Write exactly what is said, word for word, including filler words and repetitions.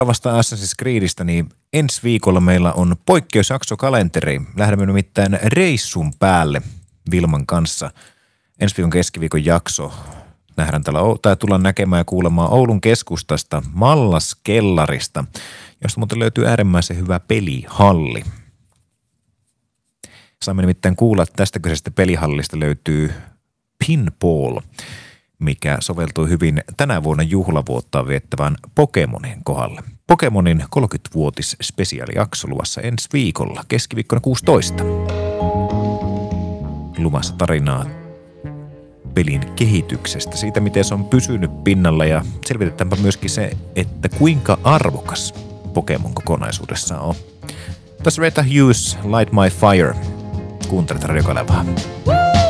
Vasta Assassin's Creedistä, niin ensi viikolla meillä on poikkeusjaksokalenteri. Lähdemme nimittäin reissun päälle Vilman kanssa. Ensi viikon keskiviikon jakso nähdään täällä, tai tullaan näkemään ja kuulemaan Oulun keskustasta Mallaskellarista, josta muuten löytyy äärimmäisen hyvä pelihalli. Saamme nimittäin kuulla, että tästä kyseisestä pelihallista löytyy Pinball, mikä soveltuu hyvin tänä vuonna juhlavuottaan viettävän Pokemonin kohdalle. Pokemonin kolmekymmenvuotis spesiaalijakso luvassa ensi viikolla, keskiviikkona kuusitoista. Luvassa tarinaa pelin kehityksestä, siitä miten se on pysynyt pinnalla ja selvitetäänpä myöskin se, että kuinka arvokas Pokemon kokonaisuudessaan on. Tässä Reta Hughes, Light My Fire. Kuuntelet radiokanavaa.